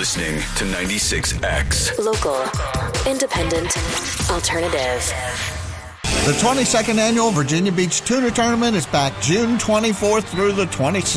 listening to 96X. Local, independent, alternative. The 22nd Annual Virginia Beach Tuna Tournament is back June 24th through the 26th.